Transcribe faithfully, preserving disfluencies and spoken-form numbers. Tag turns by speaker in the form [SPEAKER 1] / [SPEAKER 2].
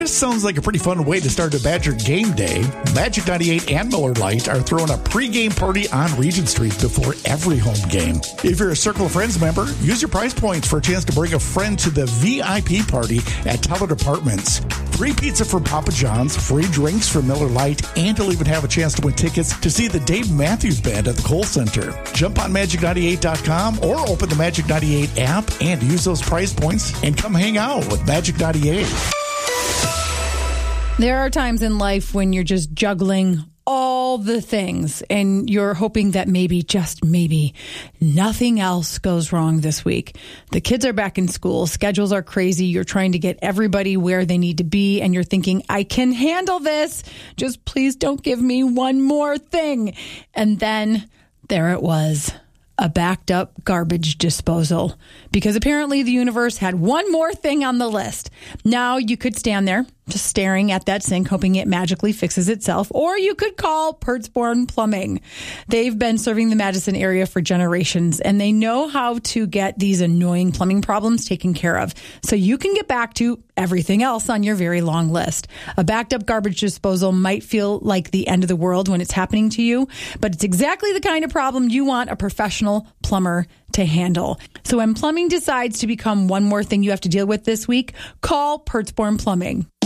[SPEAKER 1] This sounds like a pretty fun way to start a Badger game day. Magic ninety-eight and Miller Lite are throwing a pregame party on Regent Street before every home game. If you're a Circle of Friends member, use your prize points for a chance to bring a friend to the V I P party at Teller Apartments. Free pizza from Papa John's, free drinks from Miller Lite, and you'll even have a chance to win tickets to see the Dave Matthews Band at the Kohl Center. Jump on magic ninety-eight dot com or open the Magic ninety-eight app and use those prize points and come hang out with Magic ninety-eight.
[SPEAKER 2] There are times in life when you're just juggling all the things and you're hoping that maybe, just maybe, nothing else goes wrong this week. The kids are back in school. Schedules are crazy. You're trying to get everybody where they need to be and you're thinking, I can handle this. Just please don't give me one more thing. And then there it was. A backed up garbage disposal, because apparently the universe had one more thing on the list. Now you could stand there just staring at that sink, hoping it magically fixes itself, or you could call Pertzborn Plumbing. They've been serving the Madison area for generations, and they know how to get these annoying plumbing problems taken care of, so you can get back to everything else on your very long list. A backed up garbage disposal might feel like the end of the world when it's happening to you, but it's exactly the kind of problem you want a professional plumber to handle. So when plumbing decides to become one more thing you have to deal with this week, call Pertzborn Plumbing.